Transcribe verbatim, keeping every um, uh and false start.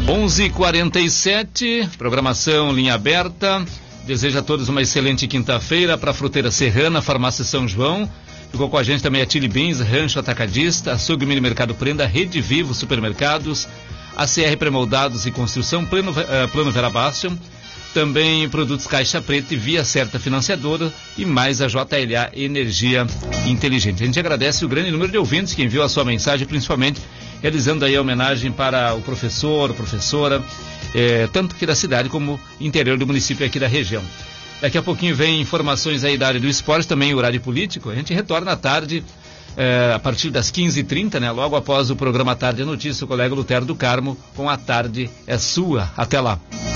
onze e quarenta e sete, programação Linha Aberta. Desejo a todos uma excelente quinta-feira para a Fruteira Serrana, Farmácia São João. Ficou com a gente também a Chili Beans, Rancho Atacadista, Açougue Mini Mercado Prenda, Rede Vivo Supermercados, A C R Premoldados e Construção, Plano, uh, Plano Vera Bastion, também Produtos Caixa Preta e Via Certa Financiadora e mais a J L A Energia Inteligente. A gente agradece o grande número de ouvintes que enviou a sua mensagem, principalmente realizando aí a homenagem para o professor, professora, eh, tanto aqui da cidade como interior do município aqui da região. Daqui a pouquinho vem informações aí da área do esporte, também horário político. A gente retorna à tarde, eh, a partir das quinze e trinta, né? Logo após o programa Tarde é Notícia, o colega Lutero do Carmo, com A Tarde é Sua. Até lá.